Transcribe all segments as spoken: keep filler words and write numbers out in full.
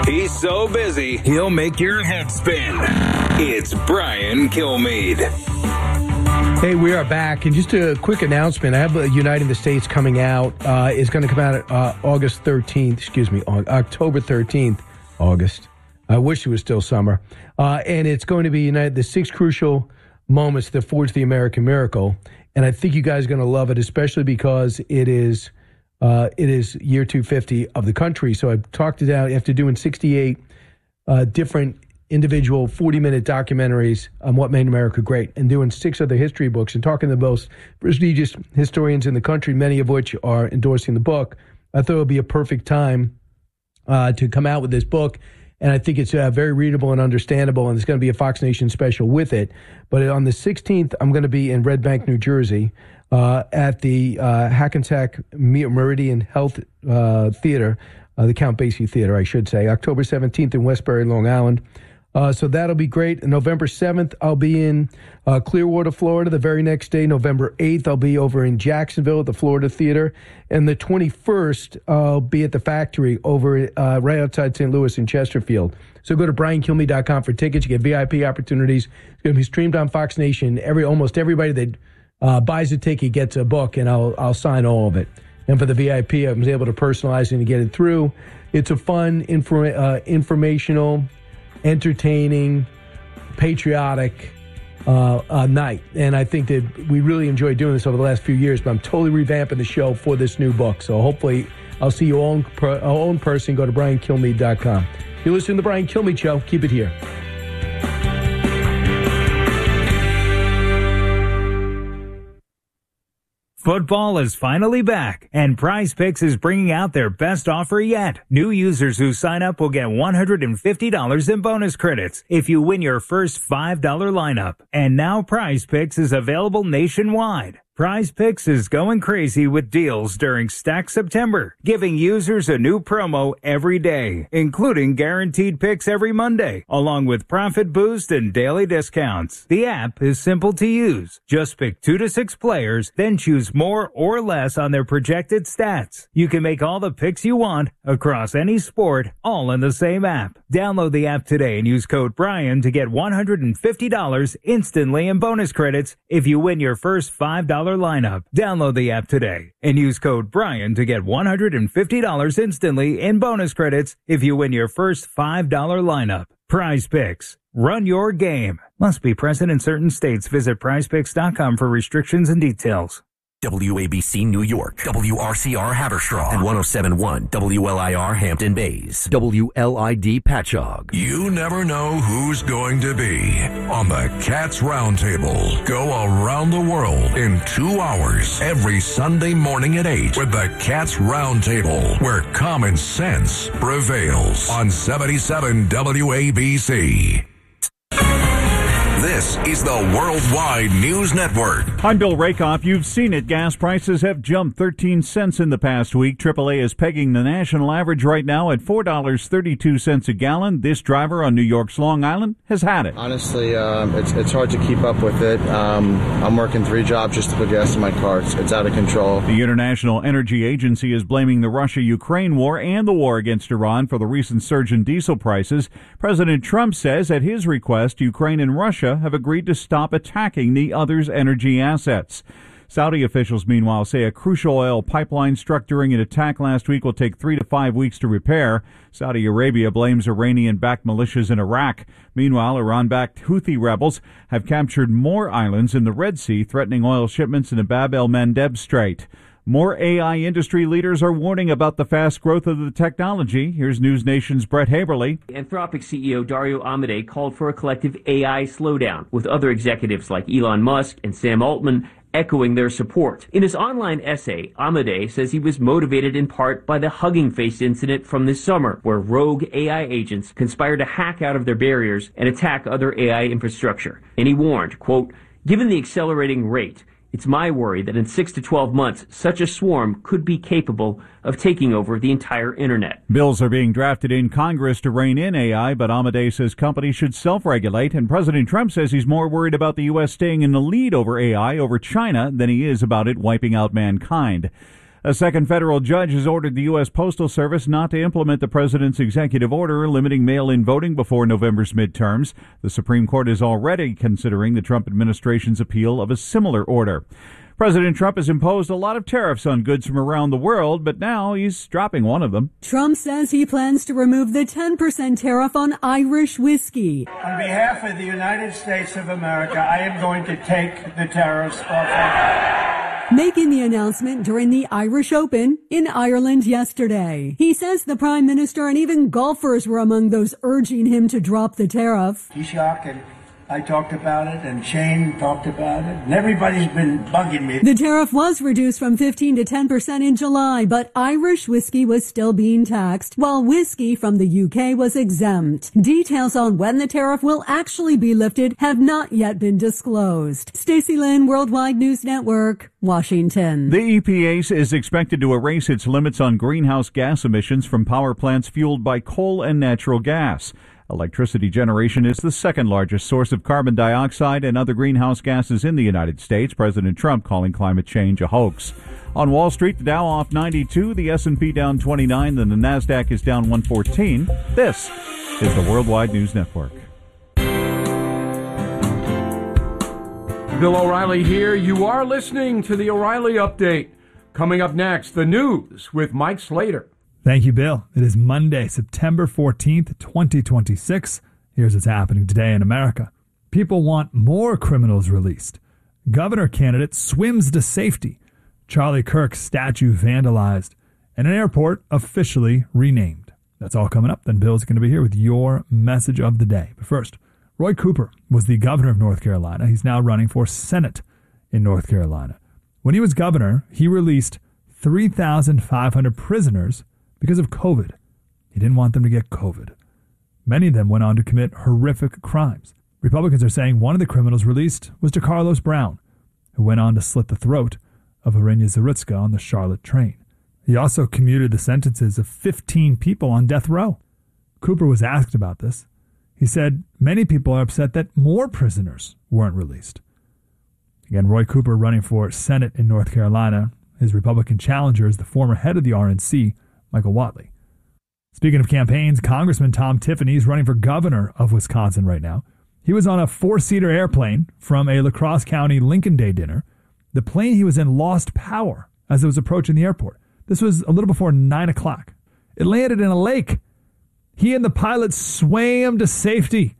He's so busy, he'll make your head spin. It's Brian Kilmeade. Hey, we are back. And just a quick announcement. I have uh, Uniting the States coming out. Uh, it's going to come out uh, August thirteenth. Excuse me, October thirteenth. August. I wish it was still summer. Uh, and it's going to be United, the six crucial moments that forged the American miracle. And I think you guys are going to love it, especially because it is uh, it is year two hundred fifty of the country. So I talked it out after doing sixty-eight uh, different individual forty-minute documentaries on what made America great and doing six other history books and talking to the most prestigious historians in the country, many of which are endorsing the book. I thought it would be a perfect time uh, to come out with this book. And I think it's uh, very readable and understandable, and there's going to be a Fox Nation special with it. But on the sixteenth, I'm going to be in Red Bank, New Jersey, uh, at the uh, Hackensack Meridian Health uh, Theater, uh, the Count Basie Theater, I should say, October seventeenth in Westbury, Long Island. Uh, so that'll be great. And November seventh, I'll be in uh, Clearwater, Florida. The very next day, November eighth, I'll be over in Jacksonville at the Florida Theater. And the twenty-first, I'll be at the Factory over uh, right outside Saint Louis in Chesterfield. So go to brian kilmeade dot com for tickets. You get V I P opportunities. It's going to be streamed on Fox Nation. Every Almost everybody that uh, buys a ticket gets a book, and I'll, I'll sign all of it. And for the V I P, I was able to personalize it and get it through. It's a fun, inform- uh, informational, entertaining, patriotic uh, uh, night. And I think that we really enjoyed doing this over the last few years, but I'm totally revamping the show for this new book. So hopefully I'll see you all in, per, all in person. Go to brian kilmeade dot com. You're listening to The Brian Kilmeade Show. Keep it here. Football is finally back, and Prize Picks is bringing out their best offer yet. New users who sign up will get one hundred fifty dollars in bonus credits if you win your first five dollar lineup. And now Prize Picks is available nationwide. Prize Picks is going crazy with deals during Stack September, giving users a new promo every day, including guaranteed picks every Monday, along with profit boost and daily discounts. The app is simple to use. Just pick two to six players, then choose more or less on their projected stats. You can make all the picks you want across any sport, all in the same app. Download the app today and use code Brian to get one hundred fifty dollars instantly in bonus credits if you win your first five dollar lineup. Download the app today and use code Brian to get one hundred fifty dollars instantly in bonus credits if you win your first five dollar lineup. Prize Picks. Run your game. Must be present in certain states. Visit prize picks dot com for restrictions and details. W A B C New York, W R C R Haverstraw, and one oh seven point one W L I R Hampton Bays, W L I D Patchogue. You never know who's going to be on the Cats Roundtable. Go around the world in two hours every Sunday morning at eight with the Cats Roundtable, where common sense prevails on seventy-seven W A B C. This is the Worldwide News Network. I'm Bill Rakoff. You've seen it. Gas prices have jumped thirteen cents in the past week. triple A is pegging the national average right now at four dollars and thirty-two cents a gallon. This driver on New York's Long Island has had it. Honestly, um, it's, it's hard to keep up with it. Um, I'm working three jobs just to put gas in my car. It's, it's out of control. The International Energy Agency is blaming the Russia-Ukraine war and the war against Iran for the recent surge in diesel prices. President Trump says at his request, Ukraine and Russia have agreed to stop attacking the other's energy assets. Saudi officials, meanwhile, say a crucial oil pipeline struck during an attack last week will take three to five weeks to repair. Saudi Arabia blames Iranian-backed militias in Iraq. Meanwhile, Iran-backed Houthi rebels have captured more islands in the Red Sea, threatening oil shipments in the Bab el-Mandeb Strait. More A I industry leaders are warning about the fast growth of the technology. Here's News Nation's Brett Haberly. Anthropic C E O Dario Amodei called for a collective A I slowdown, with other executives like Elon Musk and Sam Altman echoing their support. In his online essay, Amodei says he was motivated in part by the Hugging Face incident from this summer, where rogue A I agents conspired to hack out of their barriers and attack other A I infrastructure. And he warned, quote, "Given the accelerating rate, it's my worry that in six to twelve months, such a swarm could be capable of taking over the entire internet." Bills are being drafted in Congress to rein in A I, but Amodei says companies should self-regulate, and President Trump says he's more worried about the U S staying in the lead over A I over China than he is about it wiping out mankind. A second federal judge has ordered the U S. Postal Service not to implement the president's executive order limiting mail-in voting before November's midterms. The Supreme Court is already considering the Trump administration's appeal of a similar order. President Trump has imposed a lot of tariffs on goods from around the world, but now he's dropping one of them. Trump says he plans to remove the ten percent tariff on Irish whiskey. On behalf of the United States of America, I am going to take the tariffs off. Making the announcement during the Irish Open in Ireland yesterday. He says the Prime Minister and even golfers were among those urging him to drop the tariff. Taoiseach and I talked about it, and Shane talked about it, and everybody's been bugging me. The tariff was reduced from fifteen to ten percent in July, but Irish whiskey was still being taxed, while whiskey from the U K was exempt. Details on when the tariff will actually be lifted have not yet been disclosed. Stacey Lynn, Worldwide News Network, Washington. The E P A is expected to erase its limits on greenhouse gas emissions from power plants fueled by coal and natural gas. Electricity generation is the second largest source of carbon dioxide and other greenhouse gases in the United States. President Trump calling climate change a hoax. On Wall Street, the Dow off ninety-two, the S and P down twenty-nine, and the NASDAQ is down one fourteen. This is the Worldwide News Network. Bill O'Reilly here. You are listening to the O'Reilly Update. Coming up next, the news with Mike Slater. Thank you, Bill. It is Monday, September fourteenth, twenty twenty-six. Here's what's happening today in America. People want more criminals released. Governor candidate swims to safety. Charlie Kirk's statue vandalized. And an airport officially renamed. That's all coming up. Then Bill's going to be here with your message of the day. But first, Roy Cooper was the governor of North Carolina. He's now running for Senate in North Carolina. When he was governor, he released three thousand five hundred prisoners because of COVID. He didn't want them to get COVID. Many of them went on to commit horrific crimes. Republicans are saying one of the criminals released was DeCarlos Brown, who went on to slit the throat of Hrynia Zarutska on the Charlotte train. He also commuted the sentences of fifteen people on death row. Cooper was asked about this. He said many people are upset that more prisoners weren't released. Again, Roy Cooper running for Senate in North Carolina. His Republican challenger is the former head of the R N C, Michael Whatley. Speaking of campaigns, Congressman Tom Tiffany is running for governor of Wisconsin right now. He was on a four-seater airplane from a La Crosse County Lincoln Day dinner. The plane he was in lost power as it was approaching the airport. This was a little before nine o'clock. It landed in a lake. He and the pilot swam to safety.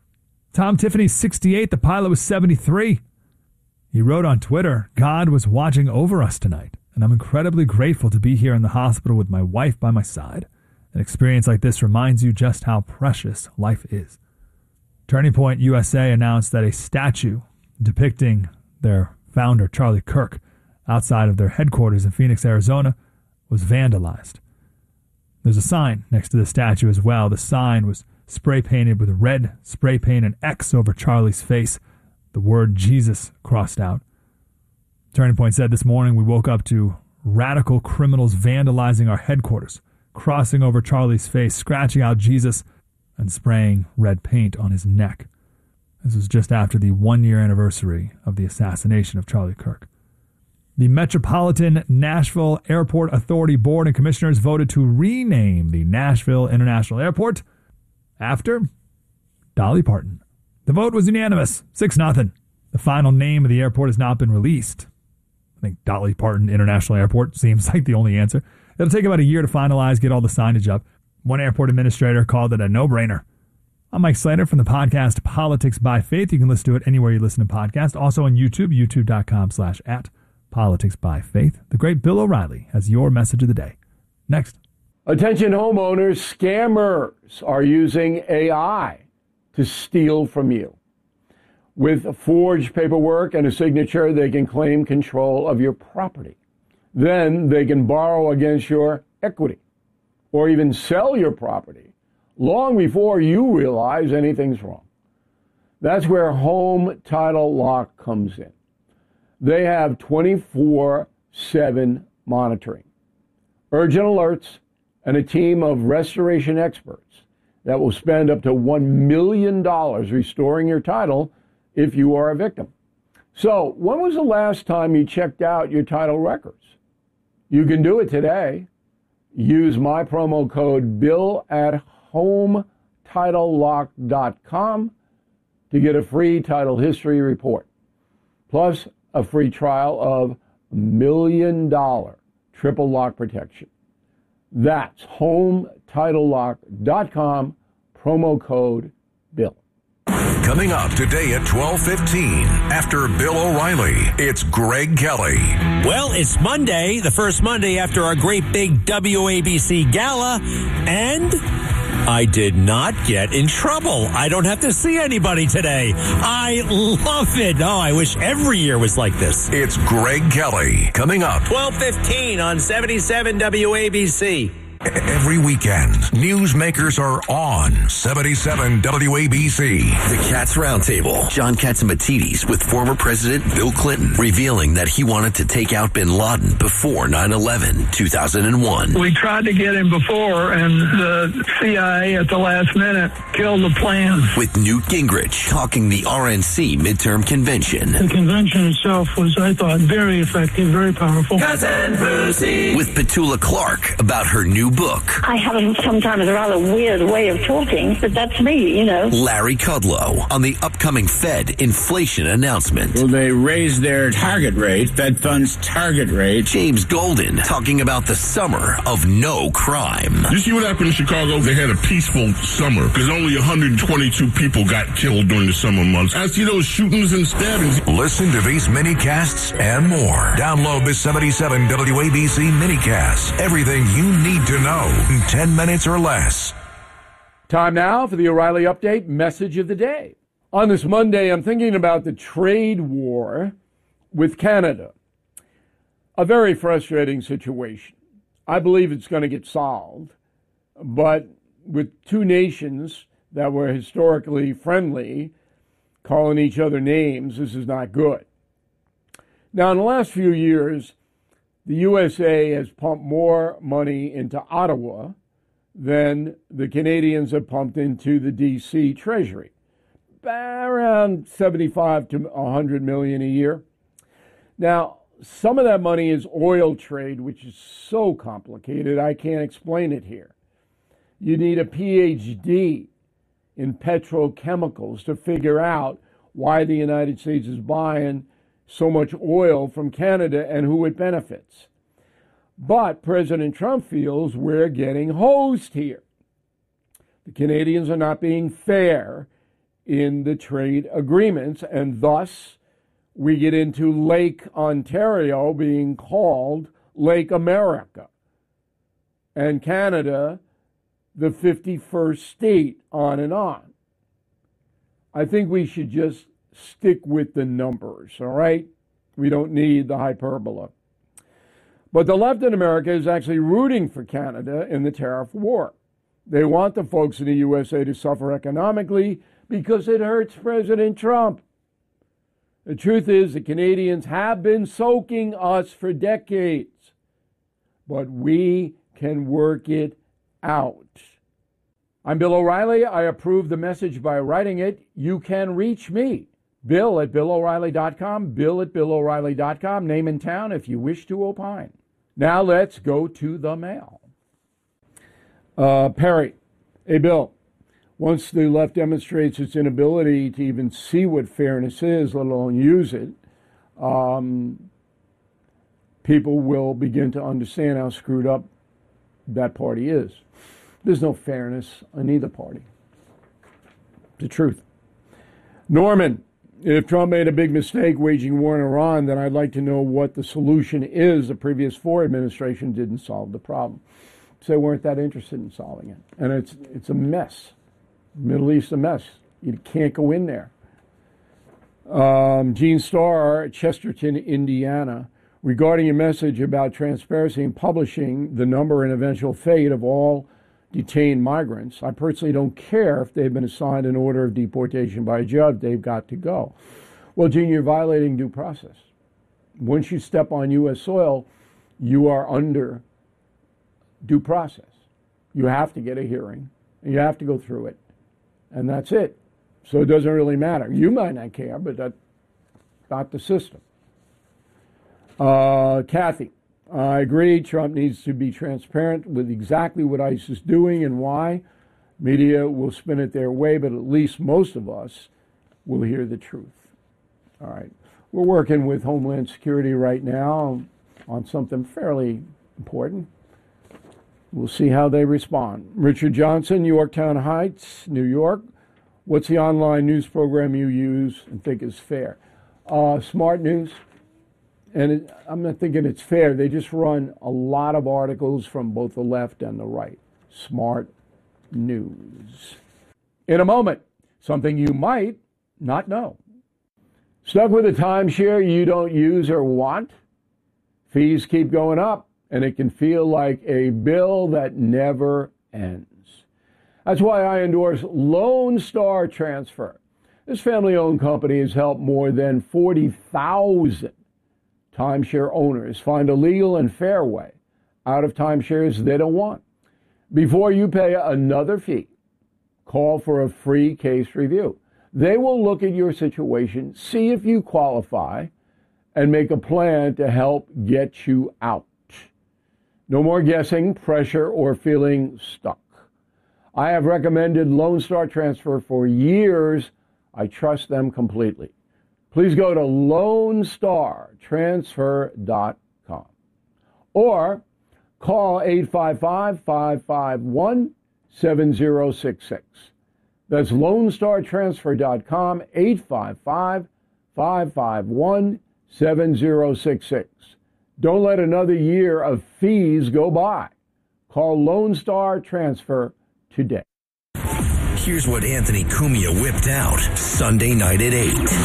Tom Tiffany's sixty-eight. The pilot was seventy-three. He wrote on Twitter, "God was watching over us tonight, and I'm incredibly grateful to be here in the hospital with my wife by my side. An experience like this reminds you just how precious life is." Turning Point U S A announced that a statue depicting their founder, Charlie Kirk, outside of their headquarters in Phoenix, Arizona, was vandalized. There's a sign next to the statue as well. The sign was spray painted with red spray paint and X over Charlie's face. The word Jesus crossed out. Turning Point said this morning we woke up to radical criminals vandalizing our headquarters, crossing over Charlie's face, scratching out Jesus, and spraying red paint on his neck. This was just after the one-year anniversary of the assassination of Charlie Kirk. The Metropolitan Nashville Airport Authority Board and Commissioners voted to rename the Nashville International Airport after Dolly Parton. The vote was unanimous, six nothing. The final name of the airport has not been released. I think Dolly Parton International Airport seems like the only answer. It'll take about a year to finalize, get all the signage up. One airport administrator called it a no-brainer. I'm Mike Slater from the podcast Politics by Faith. You can listen to it anywhere you listen to podcasts. Also on YouTube, youtube.com slash at Politics by Faith. The great Bill O'Reilly has your message of the day. Next. Attention homeowners, scammers are using A I to steal from you. With forged paperwork and a signature, they can claim control of your property. Then they can borrow against your equity or even sell your property long before you realize anything's wrong. That's where Home Title Lock comes in. They have twenty-four seven monitoring, urgent alerts, and a team of restoration experts that will spend up to one million dollars restoring your title if you are a victim. So, when was the last time you checked out your title records? You can do it today. Use my promo code Bill at home title lock dot com to get a free title history report, plus a free trial of million dollar triple lock protection. That's home title lock dot com, promo code Bill. Coming up today at twelve fifteen, after Bill O'Reilly, it's Greg Kelly. Well, it's Monday, the first Monday after our great big W A B C gala, and I did not get in trouble. I don't have to see anybody today. I love it. Oh, I wish every year was like this. It's Greg Kelly. Coming up. twelve fifteen on seventy-seven W A B C. Every weekend, newsmakers are on seventy-seven W A B C. The Cats Roundtable. John Catsimatidis with former President Bill Clinton revealing that he wanted to take out bin Laden before nine eleven, two thousand one. We tried to get him before, and the C I A at the last minute killed the plan. With Newt Gingrich talking the R N C midterm convention. The convention itself was, I thought, very effective, very powerful. Cousin Brucey. With Petula Clark about her new book. I have a, sometimes a rather weird way of talking, but that's me, you know. Larry Kudlow on the upcoming Fed inflation announcement. Will they raise their target rate, Fed funds target rate? James Golden talking about the summer of no crime. You see what happened in Chicago? They had a peaceful summer because only one hundred twenty-two people got killed during the summer months. I see those shootings and stabbings. Listen to these mini-casts and more. Download the seventy-seven W A B C mini-cast. Everything you need to know in ten minutes or less. Time now for the O'Reilly Update message of the day. On this Monday, I'm thinking about the trade war with Canada. A very frustrating situation. I believe it's going to get solved, but with two nations that were historically friendly calling each other names, this is not good. Now, in the last few years, the U S A has pumped more money into Ottawa than the Canadians have pumped into the D C Treasury. Around seventy-five to one hundred million a year. Now, some of that money is oil trade, which is so complicated, I can't explain it here. You need a P H D in petrochemicals to figure out why the United States is buying so much oil from Canada and who it benefits. But President Trump feels we're getting hosed here. The Canadians are not being fair in the trade agreements, and thus we get into Lake Ontario being called Lake America, and Canada the fifty-first state, on and on. I think we should just stick with the numbers, all right? We don't need the hyperbole. But the left in America is actually rooting for Canada in the tariff war. They want the folks in the U S A to suffer economically because it hurts President Trump. The truth is the Canadians have been soaking us for decades, but we can work it out. I'm Bill O'Reilly. I approve the message by writing it. You can reach me, Bill at Bill O'Reilly dot com, Bill at Bill O'Reilly dot com, name and town if you wish to opine. Now let's go to the mail. Uh, Perry, hey Bill, once the left demonstrates its inability to even see what fairness is, let alone use it, um, people will begin to understand how screwed up that party is. There's no fairness on either party. The truth. Norman, if Trump made a big mistake waging war in Iran, then I'd like to know what the solution is. The previous Ford administration didn't solve the problem. So they weren't that interested in solving it. And it's it's a mess. Middle East a mess. You can't go in there. Um, Gene Starr, Chesterton, Indiana, regarding a message about transparency in publishing the number and eventual fate of all detained migrants. I personally don't care if they've been assigned an order of deportation by a judge. They've got to go. Well, Gene, you're violating due process. Once you step on U S soil, you are under due process. You have to get a hearing. You have to go through it. And that's it. So it doesn't really matter. You might not care, but that's not the system. Uh, Kathy, I agree. Trump needs to be transparent with exactly what ICE is doing and why. Media will spin it their way, but at least most of us will hear the truth. All right. We're working with Homeland Security right now on something fairly important. We'll see how they respond. Richard Johnson, Yorktown Heights, New York. What's the online news program you use and think is fair? Uh, Smart News. And it, I'm not thinking it's fair. They just run a lot of articles from both the left and the right. Smart News. In a moment, something you might not know. Stuck with a timeshare you don't use or want? Fees keep going up, and it can feel like a bill that never ends. That's why I endorse Lone Star Transfer. This family-owned company has helped more than forty thousand timeshare owners find a legal and fair way out of timeshares they don't want. Before you pay another fee, call for a free case review. They will look at your situation, see if you qualify, and make a plan to help get you out. No more guessing, pressure, or feeling stuck. I have recommended Lone Star Transfer for years. I trust them completely. Please go to lone star transfer dot com or call eight five five, five five one, seven zero six six. That's lone star transfer dot com, eight five five, five five one, seven zero six six. Don't let another year of fees go by. Call Lone Star Transfer today. Here's what Anthony Cumia whipped out Sunday night at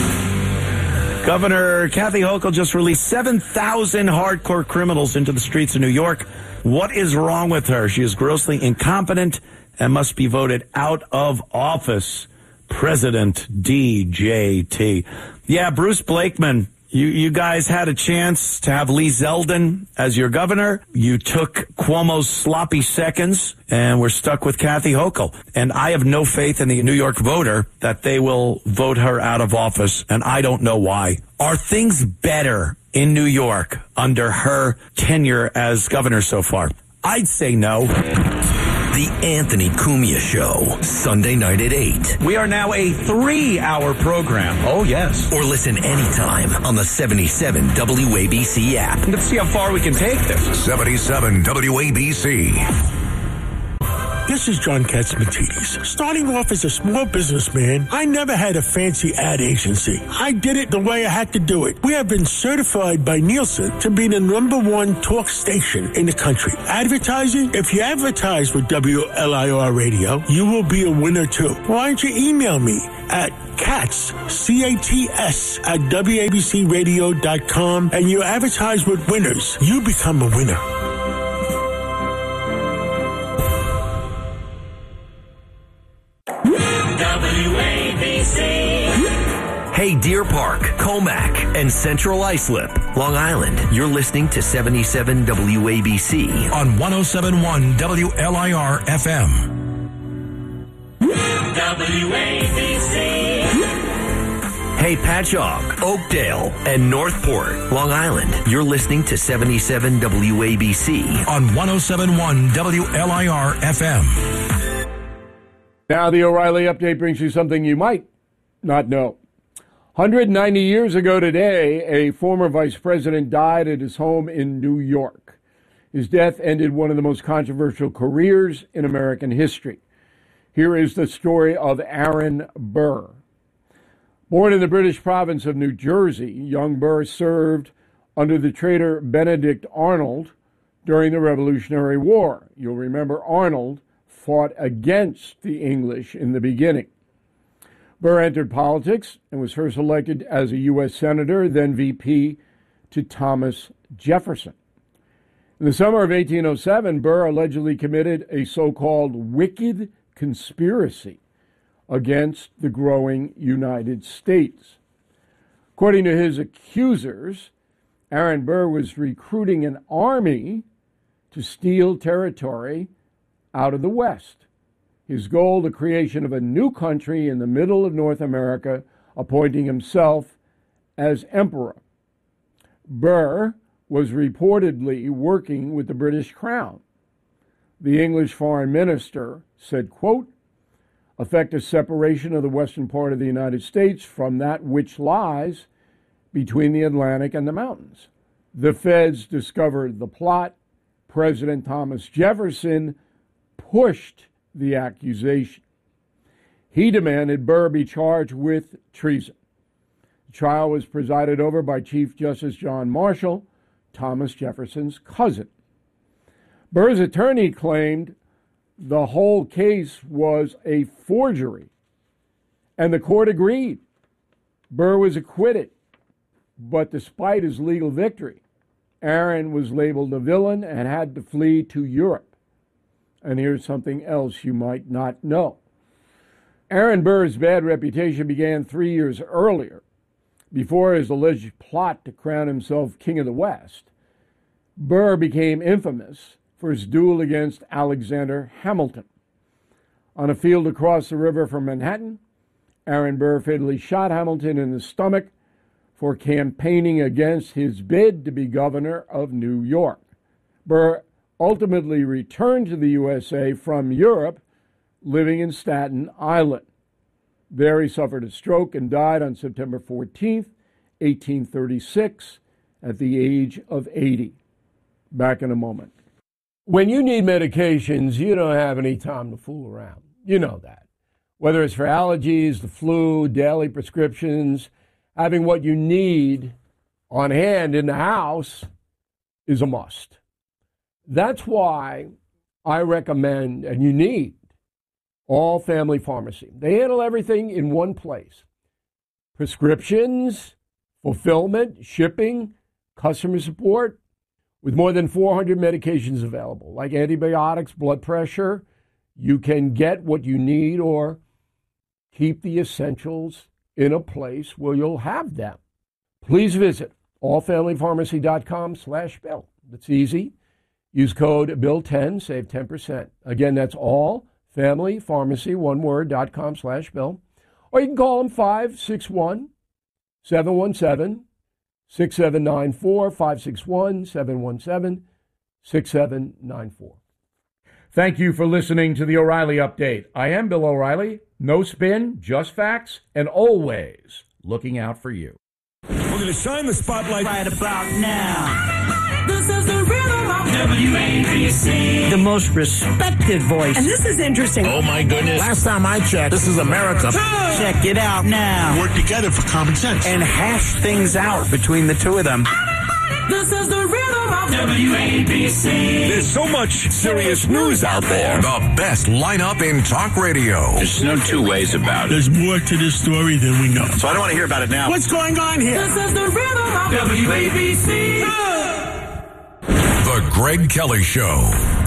eight. Governor Kathy Hochul just released seven thousand hardcore criminals into the streets of New York. What is wrong with her? She is grossly incompetent and must be voted out of office. President D J T. Yeah, Bruce Blakeman, you, you guys had a chance to have Lee Zeldin as your governor. You took Cuomo's sloppy seconds, and we're stuck with Kathy Hochul. And I have no faith in the New York voter that they will vote her out of office, and I don't know why. Are things better in New York under her tenure as governor so far? I'd say no. The Anthony Cumia Show, Sunday night at eight. We are now a three-hour program. Oh, yes. Or listen anytime on the seventy-seven W A B C app. Let's see how far we can take this. seventy-seven W A B C. This is John Catsimatidis. Starting off as a small businessman, I never had a fancy ad agency. I did it the way I had to do it. We have been certified by Nielsen to be the number one talk station in the country. Advertising? If you advertise with W L I R Radio, you will be a winner too. Why don't you email me at Cats, C A T S, at W A B C radio dot com, and you advertise with winners. You become a winner. W A B C. Hey, Deer Park, Comac, and Central Islip, Long Island. You're listening to seventy-seven W A B C on one oh seven point one W L I R F M. W A B C. Hey, Patchogue, Oakdale, and Northport, Long Island. You're listening to seventy-seven W A B C on one oh seven point one W L I R F M. Now the O'Reilly Update brings you something you might not know. one hundred ninety years ago today, a former vice president died at his home in New York. His death ended one of the most controversial careers in American history. Here is the story of Aaron Burr. Born in the British province of New Jersey, young Burr served under the traitor Benedict Arnold during the Revolutionary War. You'll remember Arnold fought against the English in the beginning. Burr entered politics and was first elected as a U S senator, then V P to Thomas Jefferson. In the summer of eighteen oh seven, Burr allegedly committed a so-called wicked conspiracy against the growing United States. According to his accusers, Aaron Burr was recruiting an army to steal territory out of the West. His goal, the creation of a new country in the middle of North America, appointing himself as emperor. Burr was reportedly working with the British Crown. The English foreign minister said, quote, "Affect a separation of the western part of the United States from that which lies between the Atlantic and the mountains. The feds discovered the plot. President Thomas Jefferson pushed the accusation. He demanded Burr be charged with treason. The trial was presided over by Chief Justice John Marshall, Thomas Jefferson's cousin. Burr's attorney claimed the whole case was a forgery, and the court agreed. Burr was acquitted, but despite his legal victory, Aaron was labeled a villain and had to flee to Europe. And here's something else you might not know. Aaron Burr's bad reputation began three years earlier, before his alleged plot to crown himself King of the West. Burr became infamous for his duel against Alexander Hamilton. On a field across the river from Manhattan, Aaron Burr fatally shot Hamilton in the stomach for campaigning against his bid to be governor of New York. Burr ultimately returned to the U S A from Europe, living in Staten Island. There he suffered a stroke and died on September fourteenth, eighteen thirty-six, at the age of eighty. Back in a moment. When you need medications, you don't have any time to fool around. You know that. Whether it's for allergies, the flu, daily prescriptions, having what you need on hand in the house is a must. That's why I recommend, and you need, All Family Pharmacy. They handle everything in one place. Prescriptions, fulfillment, shipping, customer support, with more than four hundred medications available, like antibiotics, blood pressure. You can get what you need or keep the essentials in a place where you'll have them. Please visit allfamilypharmacy.com slash bill. It's easy. Use code bill ten, save ten percent. Again, that's allfamilypharmacy, one word, dot com slash bill. Or you can call them five six one, seven one seven, six seven nine four, five six one, seven one seven, six seven nine four. Thank you for listening to the O'Reilly Update. I am Bill O'Reilly. No spin, just facts, and always looking out for you. We're going to shine the spotlight right about now. This is the rhythm of W A B C. The most respected voice. And this is interesting. Oh, my goodness. Last time I checked, this is America. Check it out now. Work together for common sense. And hash things out between the two of them. This is the rhythm of W A B C. There's so much serious news out there. The best lineup in talk radio. There's no two ways about it. There's more to this story than we know. So I don't want to hear about it now. What's going on here? This is the rhythm of W A B C. The Greg Kelly Show.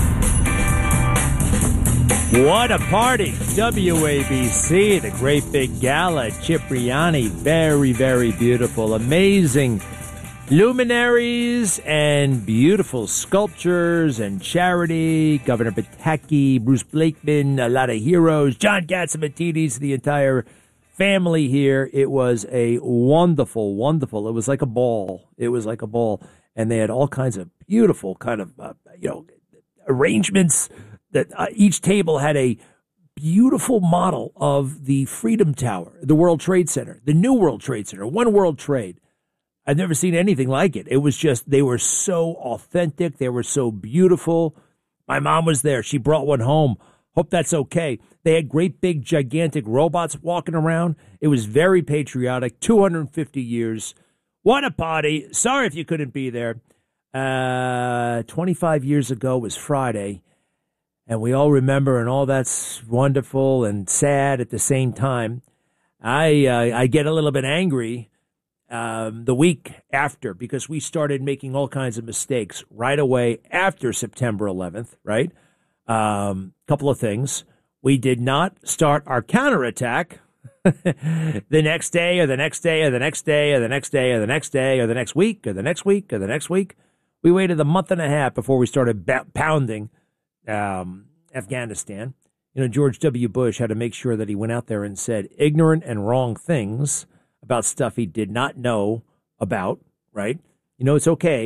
What a party. W A B C, the great big gala at Cipriani. Very, very beautiful. Amazing luminaries and beautiful sculptures and charity. Governor Pataki, Bruce Blakeman, a lot of heroes. John Catsimatidis, the entire family here. It was a wonderful, wonderful. It was like a ball. It was like a ball. And they had all kinds of beautiful kind of, uh, you know, arrangements that uh, each table had a beautiful model of the Freedom Tower, the World Trade Center, the new World Trade Center, One World Trade. I've never seen anything like it. It was just, they were so authentic. They were so beautiful. My mom was there. She brought one home. Hope that's okay. They had great big gigantic robots walking around. It was very patriotic. two hundred fifty years. What a party. Sorry if you couldn't be there. Uh, twenty-five years ago was Friday, and we all remember, and all that's wonderful and sad at the same time. I uh, I get a little bit angry um, the week after, because we started making all kinds of mistakes right away after September eleventh, right? A um, couple of things. We did not start our counterattack the next day or the next day or the next day or the next day or the next day or the next week or the next week or the next week. We waited a month and a half before we started ba- pounding um, Afghanistan. You know, George W. Bush had to make sure that he went out there and said ignorant and wrong things about stuff he did not know about, right? You know, it's okay. It's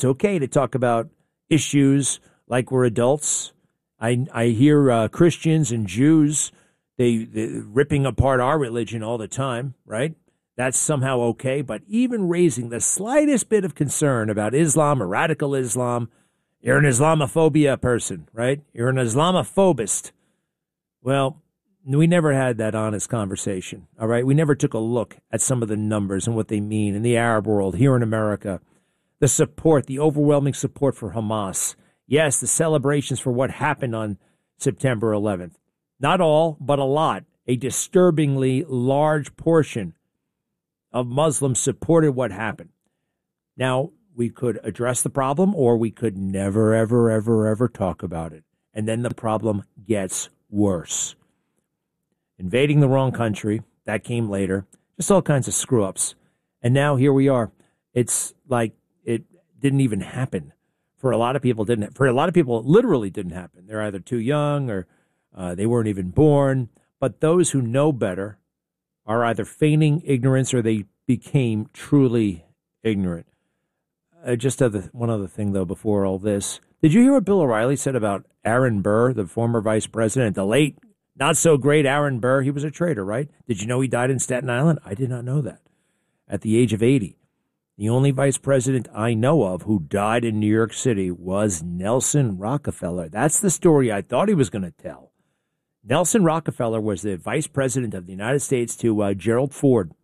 It's okay to talk about issues like we're adults. I, I hear uh, Christians and Jews, they, they ripping apart our religion all the time, right? That's somehow okay. But even raising the slightest bit of concern about Islam or radical Islam, you're an Islamophobia person, right? You're an Islamophobist. Well, we never had that honest conversation, all right? We never took a look at some of the numbers and what they mean in the Arab world, here in America. The support, the overwhelming support for Hamas. Yes, the celebrations for what happened on September eleventh. Not all, but a lot. A disturbingly large portion of Muslims supported what happened. Now, we could address the problem, or we could never, ever, ever, ever talk about it. And then the problem gets worse. Invading the wrong country, that came later. Just all kinds of screw-ups. And now here we are. It's like it didn't even happen. For a lot of people, didn't. For a lot of people, it literally didn't happen. They're either too young or uh, they weren't even born. But those who know better are either feigning ignorance or they became truly ignorant. Uh, just other, one other thing, though, before all this. Did you hear what Bill O'Reilly said about Aaron Burr, the former vice president, the late, not-so-great Aaron Burr? He was a traitor, right? Did you know he died in Staten Island? I did not know that. At the age of eighty. The only vice president I know of who died in New York City was Nelson Rockefeller. That's the story I thought he was going to tell. Nelson Rockefeller was the vice president of the United States to uh, Gerald Ford.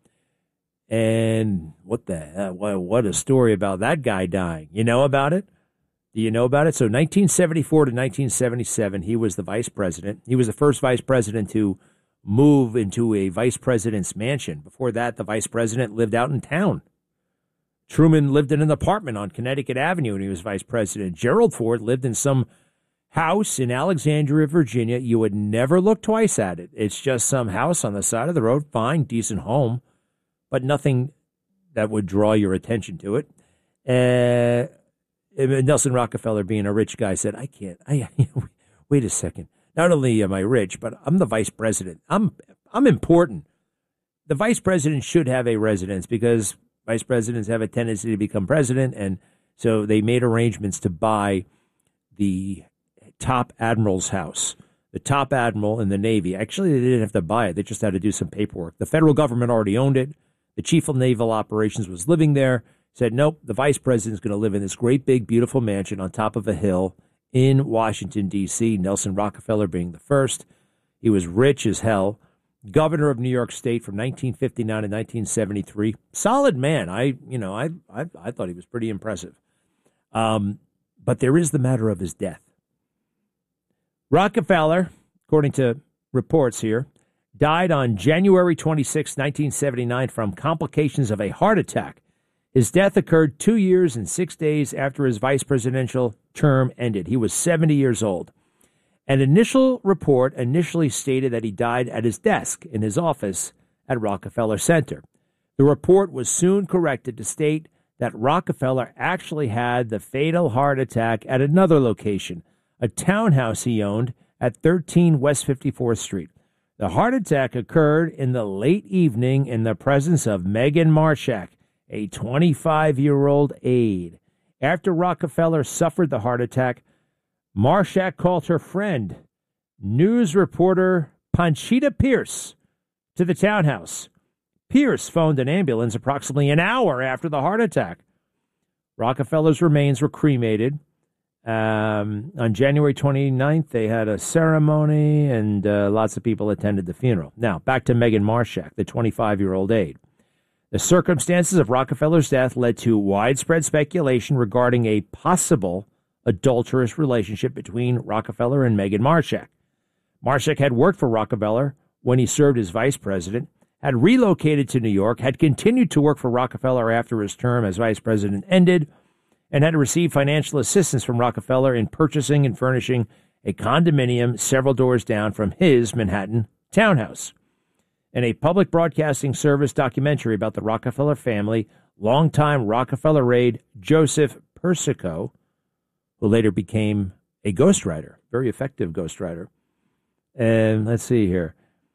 And what the hell, what a story about that guy dying. You know about it? Do you know about it? So nineteen seventy-four to nineteen seventy-seven, he was the vice president. He was the first vice president to move into a vice president's mansion. Before that, the vice president lived out in town. Truman lived in an apartment on Connecticut Avenue when he was vice president. Gerald Ford lived in some house in Alexandria, Virginia. You would never look twice at it. It's just some house on the side of the road. Fine, decent home, but nothing that would draw your attention to it. Uh, Nelson Rockefeller, being a rich guy, said, I can't. I wait a second. Not only am I rich, but I'm the vice president. I'm I'm important. The vice president should have a residence because vice presidents have a tendency to become president, and so they made arrangements to buy the top admiral's house. The top admiral in the Navy, actually, they didn't have to buy it. They just had to do some paperwork. The federal government already owned it. The chief of naval operations was living there, said, nope, the vice president's going to live in this great, big, beautiful mansion on top of a hill in Washington, D C, Nelson Rockefeller being the first. He was rich as hell. Governor of New York State from nineteen fifty-nine to nineteen seventy-three. Solid man. I, you know, I, I, I thought he was pretty impressive. Um, but there is the matter of his death. Rockefeller, according to reports here, died on January twenty-sixth, nineteen seventy-nine from complications of a heart attack. His death occurred two years and six days after his vice presidential term ended. He was seventy years old. An initial report initially stated that he died at his desk in his office at Rockefeller Center. The report was soon corrected to state that Rockefeller actually had the fatal heart attack at another location, a townhouse he owned at thirteen West fifty-fourth Street. The heart attack occurred in the late evening in the presence of Megan Marshak, a twenty-five-year-old aide. After Rockefeller suffered the heart attack, Marshak called her friend, news reporter Panchita Pierce, to the townhouse. Pierce phoned an ambulance approximately an hour after the heart attack. Rockefeller's remains were cremated. Um, on January twenty-ninth, they had a ceremony, and uh, lots of people attended the funeral. Now, back to Megan Marshak, the twenty-five-year-old aide. The circumstances of Rockefeller's death led to widespread speculation regarding a possible adulterous relationship between Rockefeller and Megan Marshak. Marshak had worked for Rockefeller when he served as vice president, had relocated to New York, had continued to work for Rockefeller after his term as vice president ended, and had received financial assistance from Rockefeller in purchasing and furnishing a condominium several doors down from his Manhattan townhouse. In a public broadcasting service documentary about the Rockefeller family, longtime Rockefeller aide Joseph Persico, who later became a ghostwriter, very effective ghostwriter. And let's see here.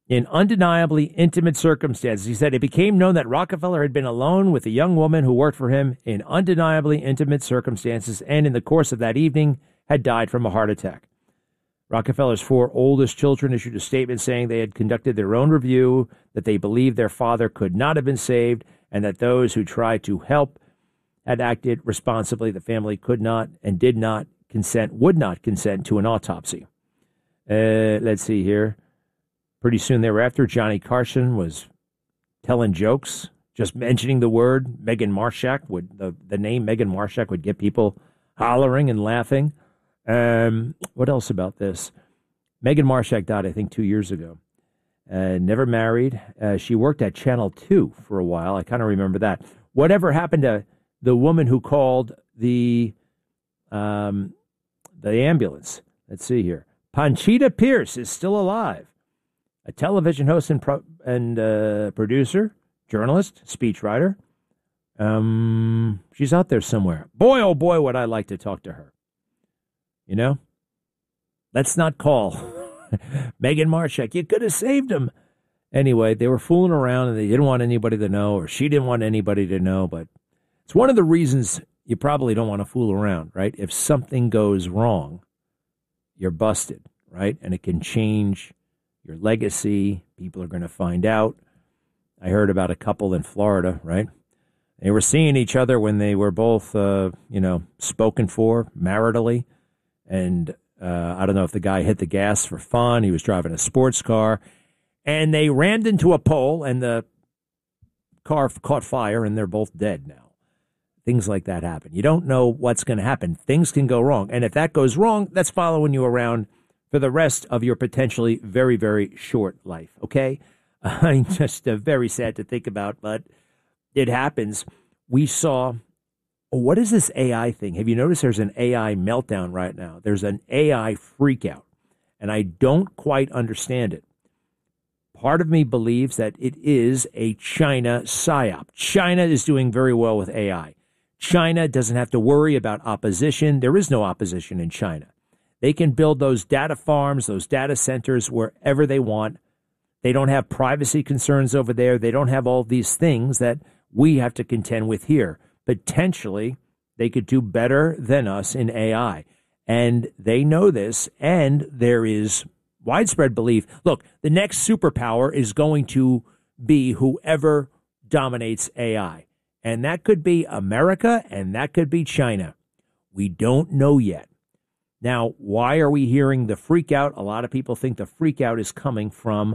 in undeniably intimate circumstances. He said it became known that Rockefeller had been alone with a young woman who worked for him in undeniably intimate circumstances and in the course of that evening had died from a heart attack. Rockefeller's four oldest children issued a statement saying they had conducted their own review, that they believed their father could not have been saved, and that those who tried to help had acted responsibly. The family could not and did not consent, would not consent to an autopsy. Uh, let's see here. Pretty soon thereafter, Johnny Carson was telling jokes. Just mentioning the word Meghan Marshak would the, the name Meghan Marshak would get people hollering and laughing. Um, what else about this? Meghan Marshak died, I think, two years ago. Uh, never married. Uh, she worked at Channel two for a while. I kind of remember that. Whatever happened to the woman who called the um, the ambulance? Let's see here. Panchita Pierce is still alive. A television host and, pro- and uh, producer, journalist, speechwriter. Um, she's out there somewhere. Boy, oh boy, would I like to talk to her. You know? Let's not call Meghan Marshak. You could have saved him. Anyway, they were fooling around and they didn't want anybody to know, or she didn't want anybody to know, but it's one of the reasons you probably don't want to fool around, right? If something goes wrong, you're busted, right? And it can change your legacy. People are going to find out. I heard about a couple in Florida, right? They were seeing each other when they were both, uh, you know, spoken for maritally. And uh, I don't know if the guy hit the gas for fun. He was driving a sports car. And they rammed into a pole, and the car caught fire, and they're both dead now. Things like that happen. You don't know what's going to happen. Things can go wrong. And if that goes wrong, that's following you around for the rest of your potentially very, very short life, okay? Uh, just uh, very sad to think about, but it happens. We saw, oh, what is this A I thing? Have you noticed there's an A I meltdown right now? There's an A I freakout, and I don't quite understand it. Part of me believes that it is a China psyop. China is doing very well with A I. China doesn't have to worry about opposition. There is no opposition in China. They can build those data farms, those data centers wherever they want. They don't have privacy concerns over there. They don't have all these things that we have to contend with here. Potentially, they could do better than us in A I. And they know this, and there is widespread belief. Look, the next superpower is going to be whoever dominates A I. And that could be America, and that could be China. We don't know yet. Now, why are we hearing the freak out? A lot of people think the freak out is coming from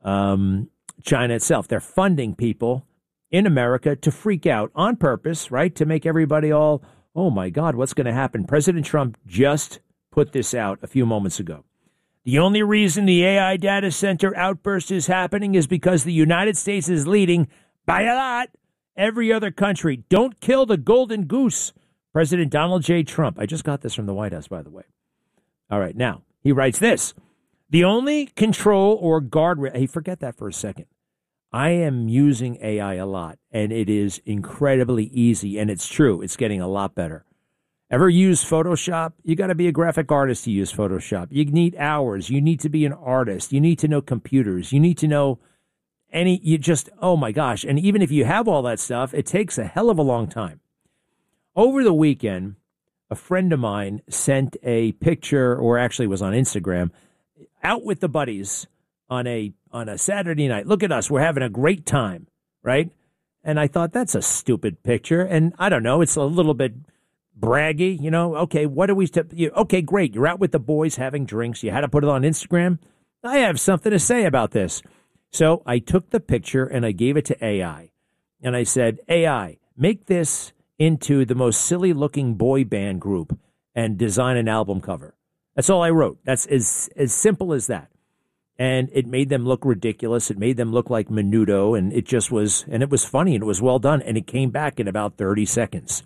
um, China itself. They're funding people in America to freak out on purpose, right? To make everybody all, oh my God, what's going to happen? President Trump just put this out a few moments ago. The only reason the A I data center outburst is happening is because the United States is leading by a lot every other country. Don't kill the golden goose. President Donald J. Trump. I just got this from the White House, by the way. All right, now, he writes this. The only control or guardrail, hey, forget that for a second. I am using A I a lot, and it is incredibly easy, and it's true. It's getting a lot better. Ever use Photoshop? You got to be a graphic artist to use Photoshop. You need hours. You need to be an artist. You need to know computers. You need to know any, you just, oh my gosh. And even if you have all that stuff, it takes a hell of a long time. Over the weekend, a friend of mine sent a picture, or actually was on Instagram, out with the buddies on a on a Saturday night. Look at us. We're having a great time, right? And I thought, that's a stupid picture. And I don't know, it's a little bit braggy, you know. Okay, what are we... St- you, okay, great. You're out with the boys having drinks. You had to put it on Instagram. I have something to say about this. So I took the picture and I gave it to A I. And I said, A I, make this into the most silly-looking boy band group and design an album cover. That's all I wrote. That's as as simple as that. And it made them look ridiculous. It made them look like Menudo, and it just was, and it was funny, and it was well done, and it came back in about thirty seconds.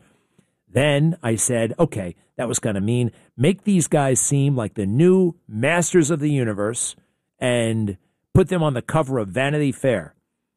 Then I said, okay, that was kind of mean. Make these guys seem like the new masters of the universe and put them on the cover of Vanity Fair.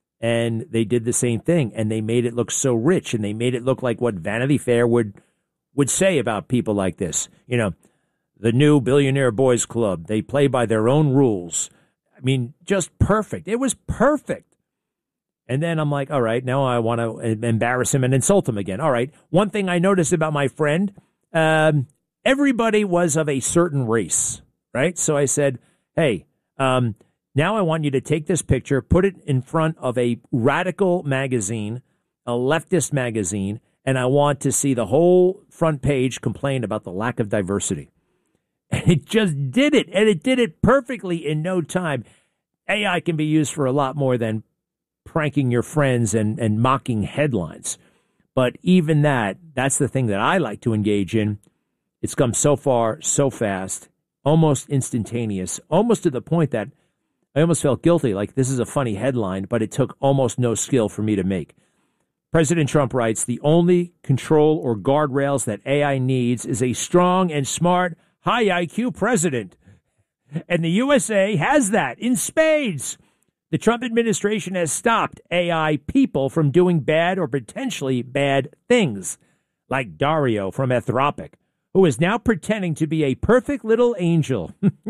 And they did the same thing, and they made it look so rich, and they made it look like what Vanity Fair would would say about people like this. You know, the new Billionaire Boys Club, they play by their own rules. mean, just perfect. It was perfect. And then I'm like, all right, now I want to embarrass him and insult him again. All right. One thing I noticed about my friend, um, everybody was of a certain race, right? So I said, hey, um, now I want you to take this picture, put it in front of a radical magazine, a leftist magazine, and I want to see the whole front page complain about the lack of diversity. And it just did it, and it did it perfectly in no time. A I can be used for a lot more than pranking your friends and, and mocking headlines. But even that, that's the thing that I like to engage in. It's come so far, so fast, almost instantaneous, almost to the point that I almost felt guilty, like this is a funny headline, but it took almost no skill for me to make. President Trump writes, the only control or guardrails that A I needs is a strong and smart, high I Q president. And the U S A has that in spades. The Trump administration has stopped A I people from doing bad or potentially bad things, like Dario from Anthropic, who is now pretending to be a perfect little angel.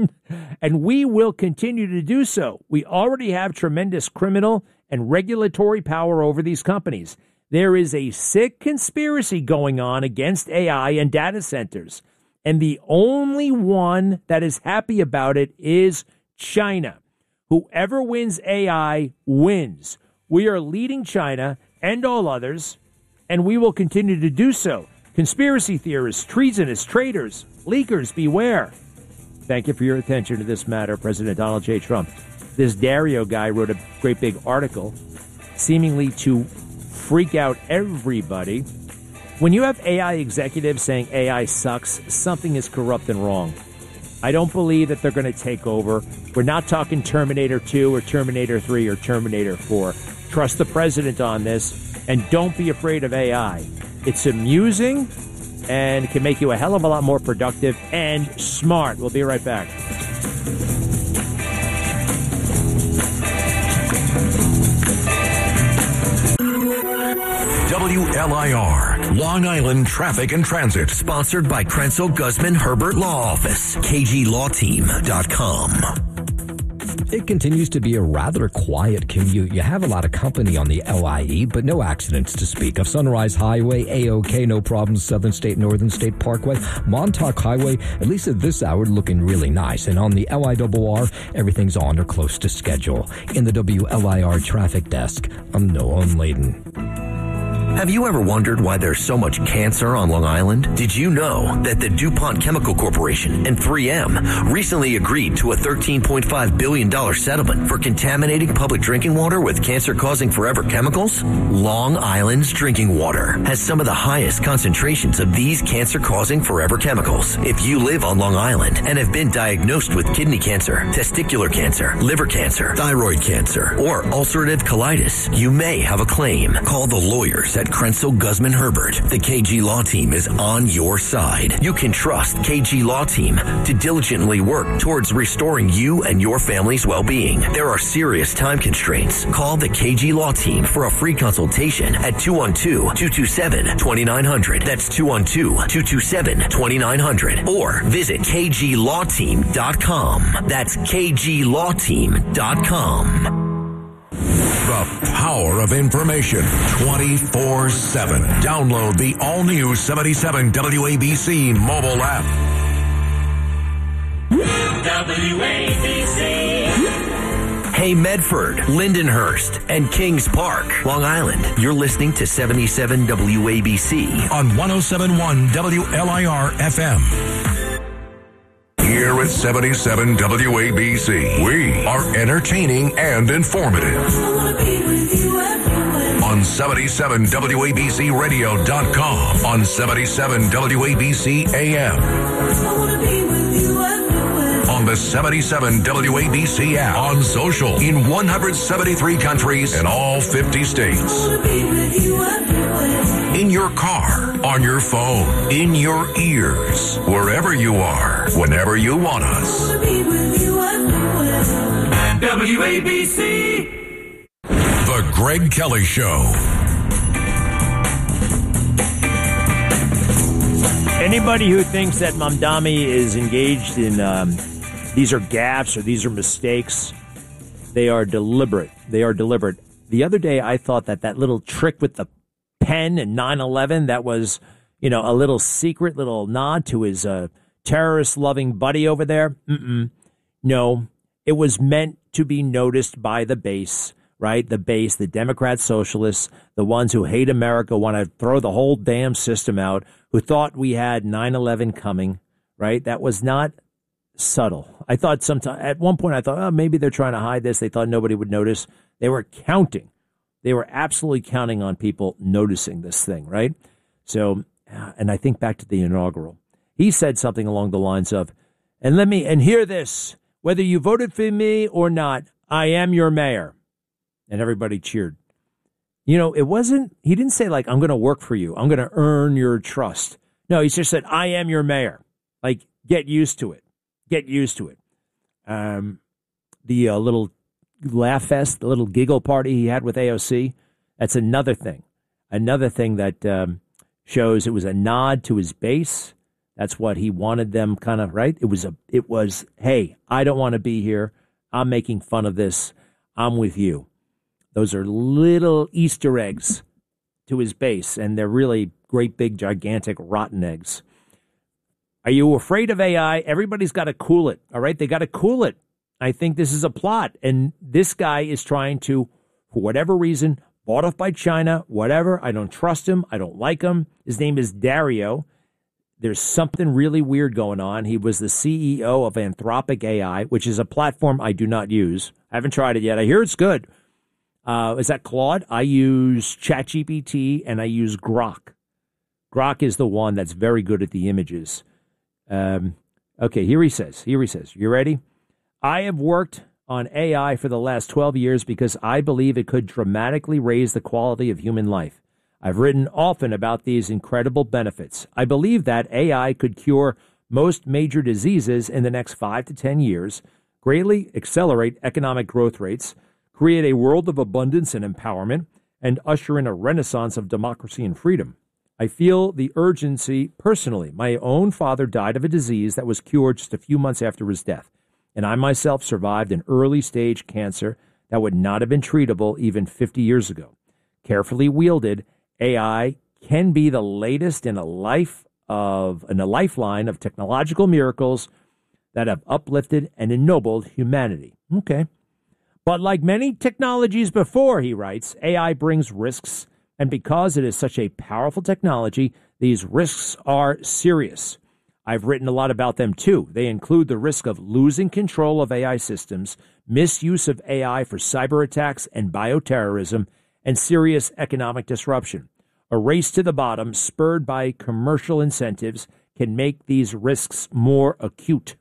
And we will continue to do so. We already have tremendous criminal and regulatory power over these companies. There is a sick conspiracy going on against A I and data centers. And the only one that is happy about it is China. Whoever wins A I wins. We are leading China and all others, and we will continue to do so. Conspiracy theorists, treasonous, traitors, leakers, beware. Thank you for your attention to this matter, President Donald J. Trump. This Dario guy wrote a great big article, seemingly to freak out everybody. When you have A I executives saying A I sucks, something is corrupt and wrong. I don't believe that they're going to take over. We're not talking Terminator two or Terminator three or Terminator four. Trust the president on this, and don't be afraid of A I. It's amusing and can make you a hell of a lot more productive and smart. We'll be right back. W L I R, Long Island Traffic and Transit. Sponsored by Krenzel Guzman Herbert Law Office, K G law team dot com. It continues to be a rather quiet commute. You have a lot of company on the L I E, but no accidents to speak of. Sunrise Highway, A-OK, no problems. Southern State, Northern State Parkway, Montauk Highway, at least at this hour, looking really nice. And on the L I R R, everything's on or close to schedule. In the W L I R traffic desk, I'm Noah Layden. Have you ever wondered why there's so much cancer on Long Island? Did you know that the DuPont Chemical Corporation and three M recently agreed to a thirteen point five billion dollars settlement for contaminating public drinking water with cancer-causing forever chemicals? Long Island's drinking water has some of the highest concentrations of these cancer-causing forever chemicals. If you live on Long Island and have been diagnosed with kidney cancer, testicular cancer, liver cancer, thyroid cancer, or ulcerative colitis, you may have a claim. Call the lawyers at Krenzel Guzman Herbert. The K G Law Team is on your side. You can trust K G Law Team to diligently work towards restoring you and your family's well-being. There are serious time constraints. Call the K G Law Team for a free consultation at two one two, two two seven, two nine zero zero. That's two one two, two two seven, two nine zero zero. Or visit K G law team dot com. That's K G law team dot com. The power of information twenty-four seven. Download the all-new seventy-seven W A B C mobile app. W A B C. Hey, Medford, Lindenhurst, and Kings Park, Long Island. You're listening to seventy-seven W A B C on one oh seven point one W L I R F M. Here at seventy-seven W A B C, we are entertaining and informative. On seventy-seven W A B C radio dot com, on seventy-seven W A B C A M, on the seventy-seven W A B C app, on social, in one hundred seventy-three countries and all fifty states. In your car, on your phone, in your ears, wherever you are, whenever you want us. W A B C. The Greg Kelly Show. Anybody who thinks that Mamdani is engaged in um, these are gaffes or these are mistakes, They are deliberate. They are deliberate. The other day, I thought that that little trick with the pen and nine eleven, that was, you know, a little secret little nod to his uh, terrorist-loving buddy over there. Mm-mm. No, it was meant to be noticed by the base, right? The base, the Democrat socialists, the ones who hate America, want to throw the whole damn system out, who thought we had nine eleven coming, right? That was not subtle. I thought sometime at one point I thought, oh, maybe they're trying to hide this. They thought nobody would notice. They were counting. They were absolutely counting on people noticing this thing, right? So, and I think back to the inaugural. He said something along the lines of, and let me, and hear this, whether you voted for me or not, I am your mayor. And everybody cheered. You know, it wasn't, he didn't say like, I'm going to work for you. I'm going to earn your trust. No, he just said, I am your mayor. Like, get used to it. Get used to it. Um, the uh, little laugh fest, the little giggle party he had with A O C, that's another thing. Another thing that um, shows it was a nod to his base. That's what he wanted them kind of, right? It was, a. It was, hey, I don't want to be here. I'm making fun of this. I'm with you. Those are little Easter eggs to his base, and they're really great, big, gigantic, rotten eggs. Are you afraid of A I? Everybody's got to cool it, all right? They got to cool it. I think this is a plot, and this guy is trying to, for whatever reason, bought off by China, whatever. I don't trust him. I don't like him. His name is Dario. There's something really weird going on. He was the C E O of Anthropic A I, which is a platform I do not use. I haven't tried it yet. I hear it's good. Uh, is that Claude? I use ChatGPT, and I use Grok. Grok is the one that's very good at the images. Um, okay, here he says, here he says, you ready? I have worked on A I for the last twelve years because I believe it could dramatically raise the quality of human life. I've written often about these incredible benefits. I believe that A I could cure most major diseases in the next five to ten years, greatly accelerate economic growth rates, create a world of abundance and empowerment, and usher in a renaissance of democracy and freedom. I feel the urgency personally. My own father died of a disease that was cured just a few months after his death, and I myself survived an early-stage cancer that would not have been treatable even fifty years ago. Carefully wielded, A I can be the latest in a life of in a lifeline of technological miracles that have uplifted and ennobled humanity. Okay. But like many technologies before, he writes, A I brings risks, and because it is such a powerful technology, these risks are serious. I've written a lot about them, too. They include the risk of losing control of A I systems, misuse of A I for cyber attacks and bioterrorism, and serious economic disruption. A race to the bottom, spurred by commercial incentives, can make these risks more acute.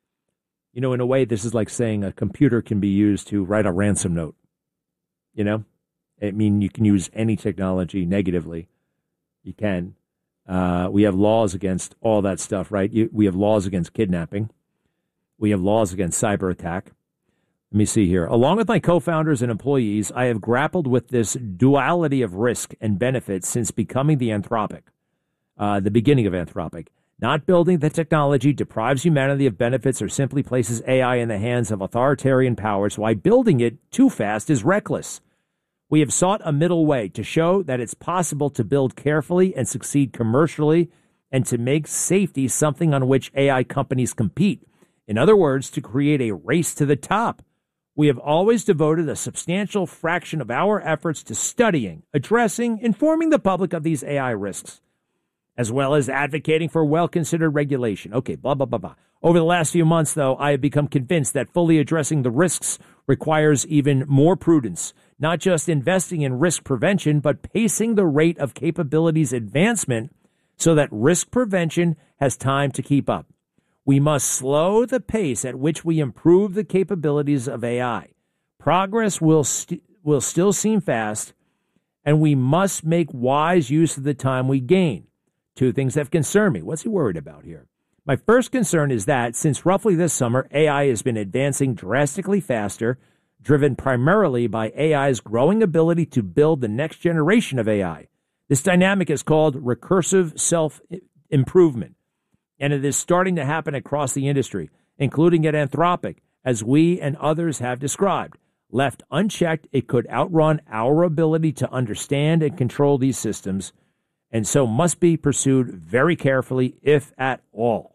You know, in a way, this is like saying a computer can be used to write a ransom note. You know? I mean, you can use any technology negatively. You can. Uh, we have laws against all that stuff, right? You, we have laws against kidnapping. We have laws against cyber attack. Let me see here. Along with my co-founders and employees, I have grappled with this duality of risk and benefits since becoming the Anthropic, uh, the beginning of Anthropic. Not building the technology deprives humanity of benefits or simply places A I in the hands of authoritarian powers, while building it too fast is reckless. We have sought a middle way to show that it's possible to build carefully and succeed commercially, and to make safety something on which A I companies compete. In other words, to create a race to the top. We have always devoted a substantial fraction of our efforts to studying, addressing, informing the public of these A I risks, as well as advocating for well-considered regulation. Okay, blah, blah, blah, blah. Over the last few months, though, I have become convinced that fully addressing the risks requires even more prudence, not just investing in risk prevention, but pacing the rate of capabilities advancement so that risk prevention has time to keep up. We must slow the pace at which we improve the capabilities of A I. Progress will st- will still seem fast, and we must make wise use of the time we gain. Two things that concern me. What's he worried about here? My first concern is that since roughly this summer, A I has been advancing drastically faster, driven primarily by A I's growing ability to build the next generation of A I. This dynamic is called recursive self-improvement, and it is starting to happen across the industry, including at Anthropic, as we and others have described. Left unchecked, it could outrun our ability to understand and control these systems, and so must be pursued very carefully, if at all.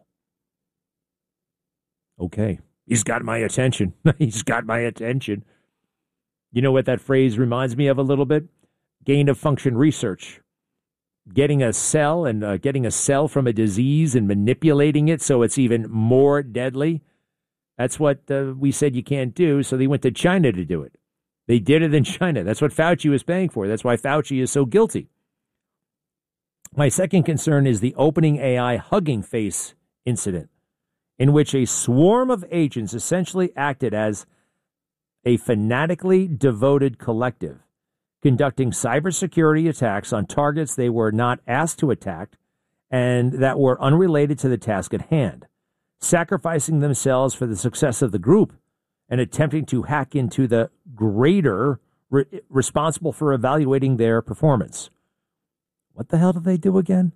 Okay, he's got my attention. He's got my attention. You know what that phrase reminds me of a little bit? Gain of function research. Getting a cell and uh, getting a cell from a disease and manipulating it so it's even more deadly. That's what uh, we said you can't do, so they went to China to do it. They did it in China. That's what Fauci was paying for. That's why Fauci is so guilty. My second concern is the opening A I Hugging Face incident, in which a swarm of agents essentially acted as a fanatically devoted collective, conducting cybersecurity attacks on targets they were not asked to attack and that were unrelated to the task at hand, sacrificing themselves for the success of the group and attempting to hack into the greater re- responsible for evaluating their performance. What the hell did they do again?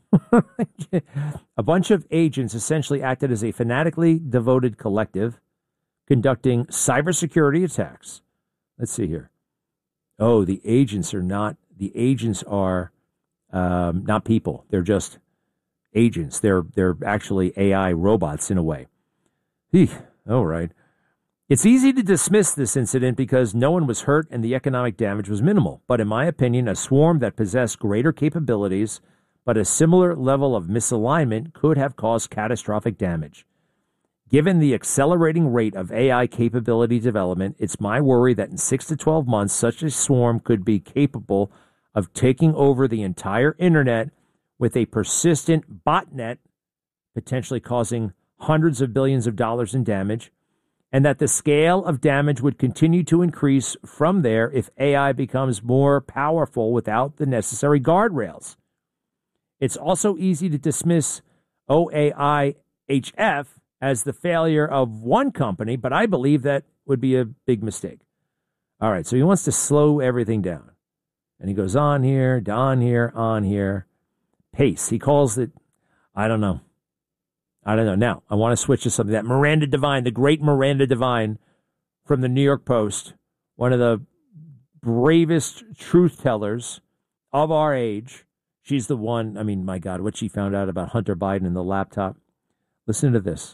A bunch of agents essentially acted as a fanatically devoted collective, conducting cybersecurity attacks. Let's see here. Oh, the agents are not, the agents are um, not people. They're just agents. They're they're actually A I robots in a way. Eek, all right. It's easy to dismiss this incident because no one was hurt and the economic damage was minimal. But in my opinion, a swarm that possessed greater capabilities but a similar level of misalignment could have caused catastrophic damage. Given the accelerating rate of A I capability development, it's my worry that in six to twelve months, such a swarm could be capable of taking over the entire internet with a persistent botnet, potentially causing hundreds of billions of dollars in damage, and that the scale of damage would continue to increase from there if A I becomes more powerful without the necessary guardrails. It's also easy to dismiss O A I H F as the failure of one company, but I believe that would be a big mistake. All right, so he wants to slow everything down. And he goes on here, on here, on here. Pace. He calls it, I don't know. I don't know. Now, I want to switch to something that Miranda Devine, the great Miranda Devine from the New York Post, one of the bravest truth tellers of our age. She's the one, I mean, my God, what she found out about Hunter Biden and the laptop. Listen to this.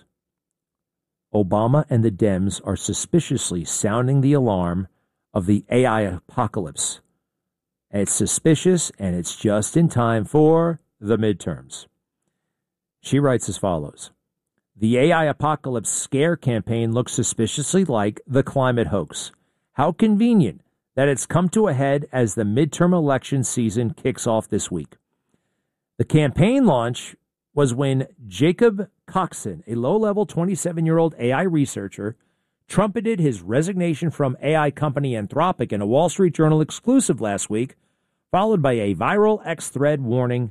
Obama and the Dems are suspiciously sounding the alarm of the A I apocalypse. It's suspicious, and it's just in time for the midterms. She writes as follows. The A I apocalypse scare campaign looks suspiciously like the climate hoax. How convenient that it's come to a head as the midterm election season kicks off this week. The campaign launch was when Jacob Coxon, a low-level twenty-seven-year-old A I researcher, trumpeted his resignation from A I company Anthropic in a Wall Street Journal exclusive last week, followed by a viral X thread warning